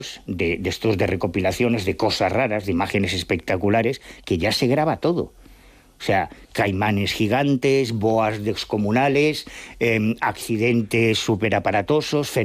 de estos de recopilaciones de cosas raras, de imágenes espectaculares, que ya se graba todo. O sea, caimanes gigantes, boas descomunales, accidentes superaparatosos,